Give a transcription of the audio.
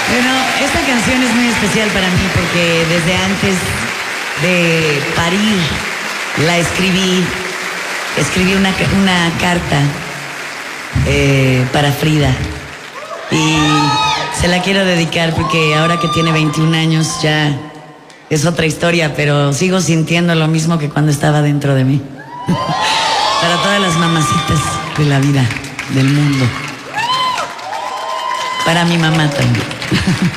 Bueno, esta canción es muy especial para mí porque desde antes de parir la escribí una carta para Frida y se la quiero dedicar porque ahora que tiene 21 años ya es otra historia, pero sigo sintiendo lo mismo que cuando estaba dentro de mí. Para todas las mamacitas de la vida, del mundo. Para mi mamá también.